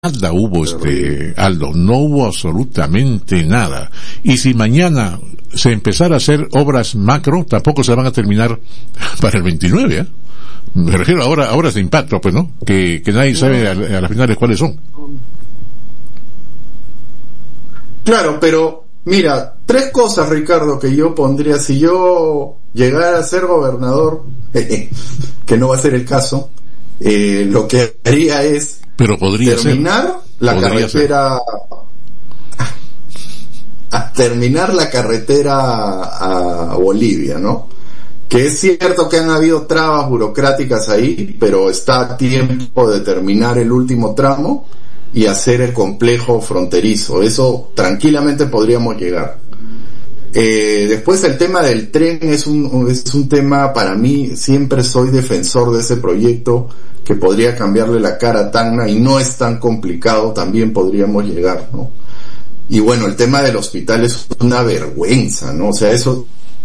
Nada hubo, Aldo, no hubo absolutamente nada. Y si mañana se empezara a hacer obras macro, tampoco se van a terminar para el 29, ¿eh? Me refiero a obras de impacto, pues, ¿no? Que nadie sabe a las finales cuáles son. Claro, pero mira, 3 cosas, Ricardo, que yo pondría si yo llegara a ser gobernador, que no va a ser el caso. Lo que haría es pero podría terminar la carretera a Bolivia, ¿no? Que es cierto que han habido trabas burocráticas ahí, pero está a tiempo de terminar el último tramo y hacer el complejo fronterizo. Eso tranquilamente podríamos llegar. Después el tema del tren es un tema, para mí, siempre soy defensor de ese proyecto que podría cambiarle la cara a Tacna y no es tan complicado, también podríamos llegar, ¿no? Y bueno, el tema del hospital es una vergüenza, ¿no? O sea, eso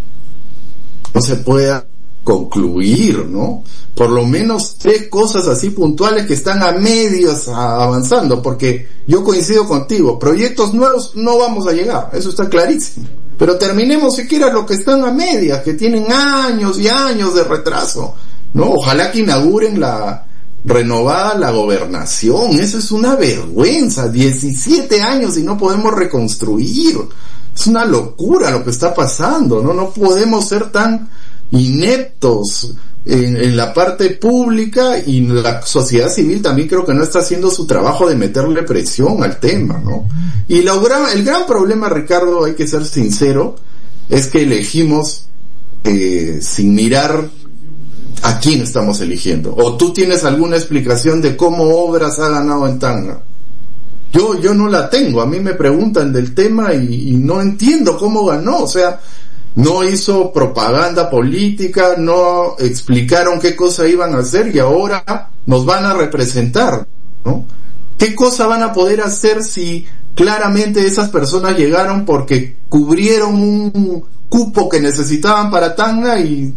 no se puede concluir, ¿no? Por lo menos 3 cosas así puntuales que están a medias avanzando, porque yo coincido contigo, proyectos nuevos no vamos a llegar, eso está clarísimo. Pero terminemos siquiera lo que están a medias, que tienen años y años de retraso, ¿no? Ojalá que inauguren renovada la gobernación. Eso es una vergüenza, 17 años y no podemos reconstruir. Es una locura lo que está pasando, ¿no? No podemos ser tan ineptos en la parte pública, y la sociedad civil también creo que no está haciendo su trabajo de meterle presión al tema, ¿no? Y el gran problema, Ricardo, hay que ser sincero, es que elegimos sin mirar a quién estamos eligiendo. ¿O tú tienes alguna explicación de cómo Obras ha ganado en Tacna? Yo no la tengo. A mí me preguntan del tema y no entiendo cómo ganó. O sea, no hizo propaganda política, no explicaron qué cosa iban a hacer y ahora nos van a representar, ¿no? ¿Qué cosa van a poder hacer si claramente esas personas llegaron porque cubrieron un cupo que necesitaban para Tacna y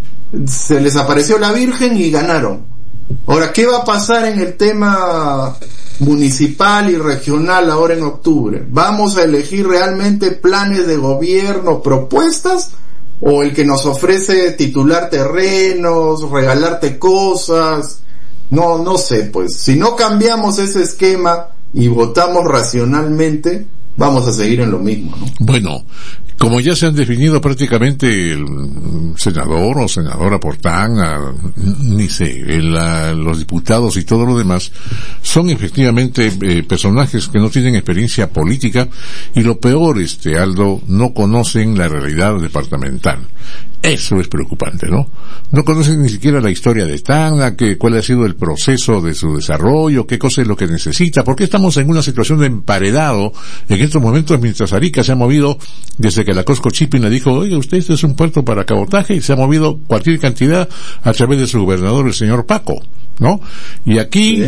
se les apareció la Virgen y ganaron? Ahora, ¿qué va a pasar en el tema municipal y regional ahora en octubre? ¿Vamos a elegir realmente planes de gobierno, propuestas, o el que nos ofrece titular terrenos, regalarte cosas? No sé, pues, si no cambiamos ese esquema y votamos racionalmente, vamos a seguir en lo mismo, ¿no? Bueno, como ya se han definido prácticamente el senador o senadora por Tacna, ni sé, los diputados y todo lo demás, son efectivamente personajes que no tienen experiencia política y lo peor, Aldo, no conocen la realidad departamental. Eso es preocupante, ¿no? No conocen ni siquiera la historia de Tacna, cuál ha sido el proceso de su desarrollo, qué cosa es lo que necesita, por qué estamos en una situación de emparedado en estos momentos mientras Arica se ha movido desde que la Cosco Shipping le dijo, oiga, usted este es un puerto para cabotaje, y se ha movido cualquier cantidad a través de su gobernador, el señor Paco, ¿no? Y aquí,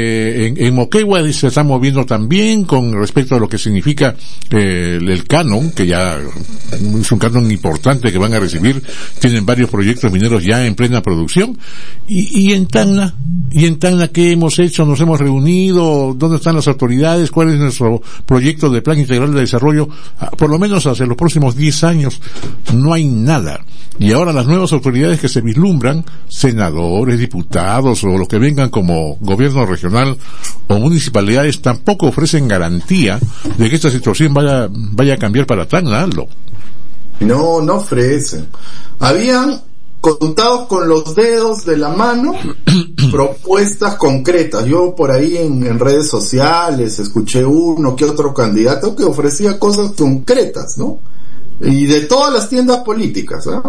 en Moquegua se está moviendo también con respecto a lo que significa el canon, que ya es un canon importante que van a recibir, tienen varios proyectos mineros ya en plena producción, y en Tacna, ¿qué hemos hecho? Nos hemos reunido, ¿dónde están las autoridades? ¿Cuál es nuestro proyecto de plan integral de desarrollo? Por lo menos hacia los próximos 10 años, no hay nada. Y ahora las nuevas autoridades que se vislumbran, senadores, diputados o los que vengan como gobierno regional o municipalidades, tampoco ofrecen garantía de que esta situación vaya a cambiar para Tacna, Aldo. No ofrecen. Habían contados con los dedos de la mano propuestas concretas. Yo por ahí en redes sociales escuché uno que otro candidato que ofrecía cosas concretas, ¿no? Y de todas las tiendas políticas, ¿eh?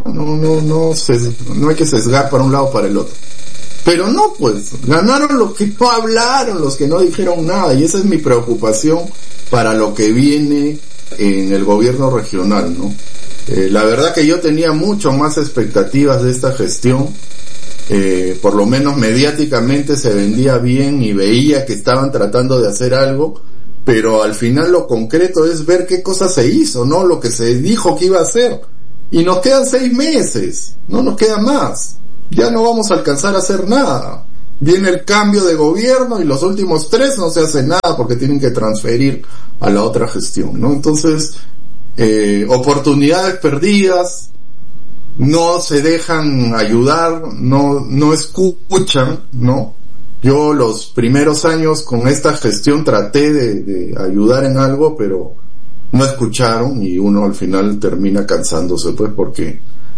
No hay que sesgar para un lado o para el otro. Pero no, pues, ganaron los que no hablaron, los que no dijeron nada, y esa es mi preocupación para lo que viene en el gobierno regional, ¿no? La verdad que yo tenía mucho más expectativas de esta gestión, por lo menos mediáticamente se vendía bien y veía que estaban tratando de hacer algo, pero al final lo concreto es ver qué cosa se hizo, ¿no? Lo que se dijo que iba a hacer. Y nos quedan 6 meses, no nos queda más. Ya no vamos a alcanzar a hacer nada. viene el cambio de gobierno y los últimos 3 no se hace nada porque tienen que transferir a la otra gestión, ¿no? Entonces, oportunidades perdidas, no se dejan ayudar, no escuchan, ¿no? Yo los primeros años con esta gestión traté de ayudar en algo, pero no escucharon y uno al final termina cansándose, pues, porque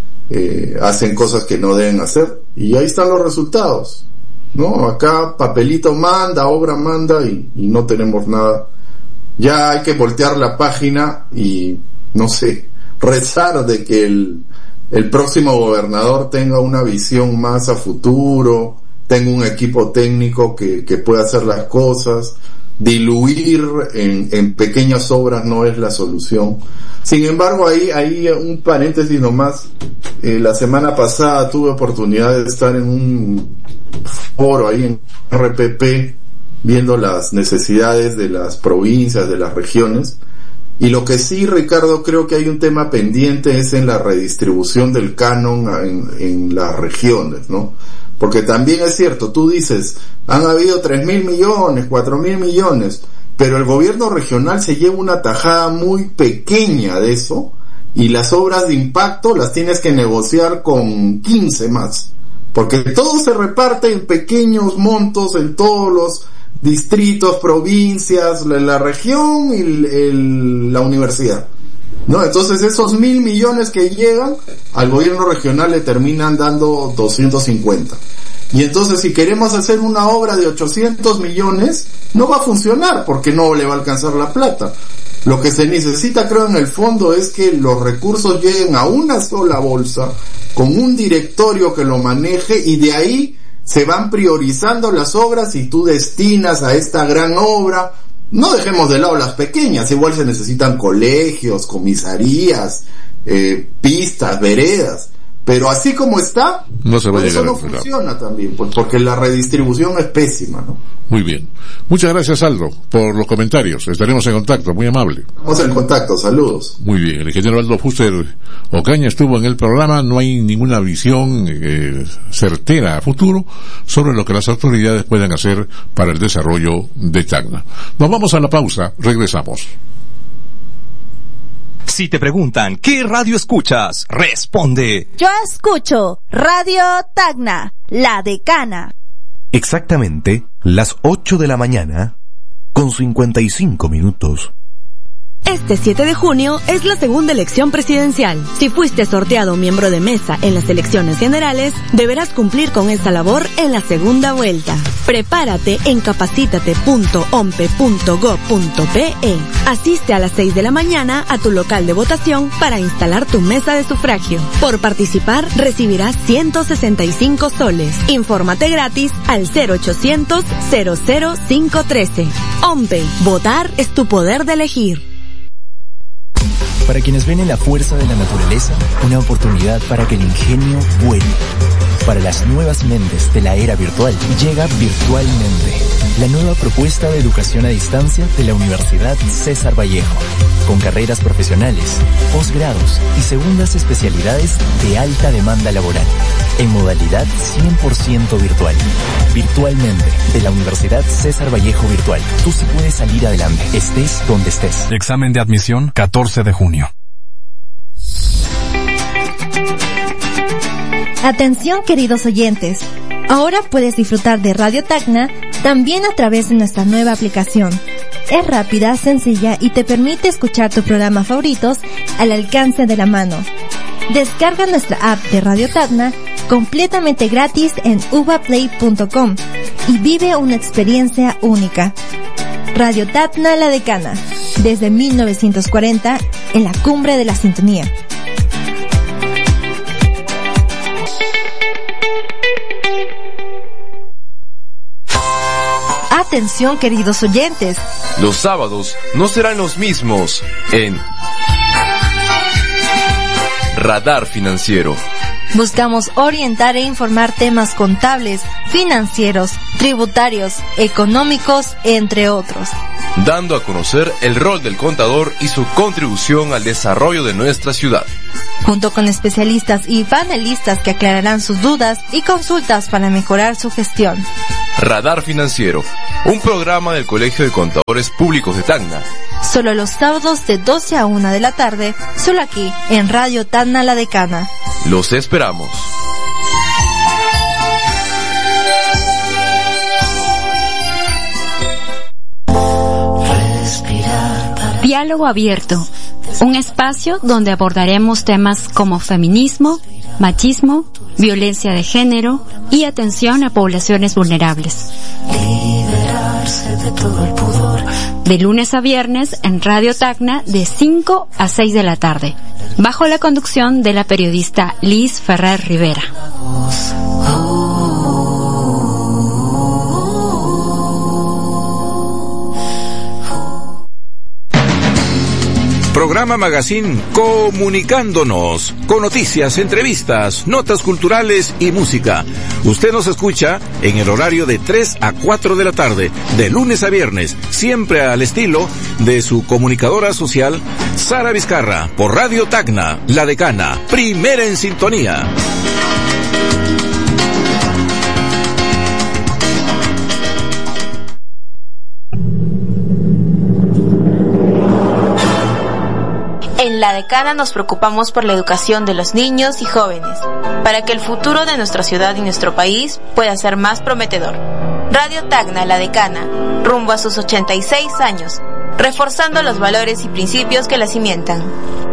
hacen cosas que no deben hacer y ahí están los resultados, ¿no? Acá papelito manda, obra manda y no tenemos nada. Ya hay que voltear la página y, no sé, rezar de que el próximo gobernador tenga una visión más a futuro, tenga un equipo técnico que pueda hacer las cosas. Diluir en pequeñas obras no es la solución. Sin embargo, ahí un paréntesis nomás. La semana pasada tuve oportunidad de estar en un foro ahí en RPP viendo las necesidades de las provincias, de las regiones. Y lo que sí, Ricardo, creo que hay un tema pendiente es en la redistribución del canon en las regiones, ¿no? Porque también es cierto, tú dices, han habido 3.000 millones, 4.000 millones, pero el gobierno regional se lleva una tajada muy pequeña de eso, y las obras de impacto las tienes que negociar con 15 más, porque todo se reparte en pequeños montos en todos los distritos, provincias, la región y la universidad, ¿no? Entonces esos 1.000 millones que llegan al gobierno regional le terminan dando 250. Y entonces si queremos hacer una obra de 800 millones, no va a funcionar porque no le va a alcanzar la plata. Lo que se necesita, creo, en el fondo es que los recursos lleguen a una sola bolsa, con un directorio que lo maneje, y de ahí se van priorizando las obras y tú destinas a esta gran obra. No dejemos de lado las pequeñas, igual se necesitan colegios, comisarías, pistas, veredas, pero así como está, no se va a llegar, eso no funciona también, pues, porque la redistribución es pésima, ¿no? Muy bien. Muchas gracias, Aldo, por los comentarios. Estaremos en contacto, muy amable. Estamos en contacto, saludos. Muy bien, el ingeniero Aldo Fuster Ocaña estuvo en el programa. No hay ninguna visión certera a futuro sobre lo que las autoridades puedan hacer para el desarrollo de Tacna. Nos vamos a la pausa, regresamos. Si te preguntan, ¿qué radio escuchas? Responde. Yo escucho Radio Tacna, La Decana. Exactamente las 8 de la mañana, con 55 minutos. Este 7 de junio es la segunda elección presidencial. Si fuiste sorteado miembro de mesa en las elecciones generales, deberás cumplir con esta labor en la segunda vuelta. Prepárate en capacitate.ompe.gov.pe. Asiste a las 6 de la mañana a tu local de votación para instalar tu mesa de sufragio. Por participar, recibirás 165 soles. Infórmate gratis al 0800 00513. OMPE, votar es tu poder de elegir. Para quienes ven en la fuerza de la naturaleza una oportunidad para que el ingenio vuele. Para las nuevas mentes de la era virtual, llega Virtualmente, la nueva propuesta de educación a distancia de la Universidad César Vallejo, con carreras profesionales, posgrados y segundas especialidades de alta demanda laboral, en modalidad 100% virtual. Virtualmente, de la Universidad César Vallejo Virtual. Tú sí puedes salir adelante, estés donde estés. Examen de admisión, 14 de junio. Atención, queridos oyentes. Ahora puedes disfrutar de Radio Tacna también a través de nuestra nueva aplicación. Es rápida, sencilla y te permite escuchar tus programas favoritos al alcance de la mano. Descarga nuestra app de Radio Tacna completamente gratis en uvaplay.com y vive una experiencia única. Radio Tacna La Decana, desde 1940 en la cumbre de la sintonía. Atención, queridos oyentes. Los sábados no serán los mismos en Radar Financiero. Buscamos orientar e informar temas contables, financieros, tributarios, económicos, entre otros. Dando a conocer el rol del contador y su contribución al desarrollo de nuestra ciudad. Junto con especialistas y panelistas que aclararán sus dudas y consultas para mejorar su gestión. Radar Financiero, un programa del Colegio de Contadores Públicos de Tacna. Solo los sábados de 12 a 1 de la tarde, solo aquí, en Radio Tacna La Decana. Los esperamos. Diálogo Abierto, un espacio donde abordaremos temas como feminismo, machismo, violencia de género y atención a poblaciones vulnerables. De lunes a viernes en Radio Tacna de 5 a 6 de la tarde, bajo la conducción de la periodista Liz Ferrer Rivera. Programa Magazine Comunicándonos, con noticias, entrevistas, notas culturales y música. Usted nos escucha en el horario de 3 a 4 de la tarde, de lunes a viernes, siempre al estilo de su comunicadora social, Sara Vizcarra, por Radio Tacna, La Decana, primera en sintonía. En La Decana nos preocupamos por la educación de los niños y jóvenes, para que el futuro de nuestra ciudad y nuestro país pueda ser más prometedor. Radio Tacna La Decana, rumbo a sus 86 años, reforzando los valores y principios que la cimentan.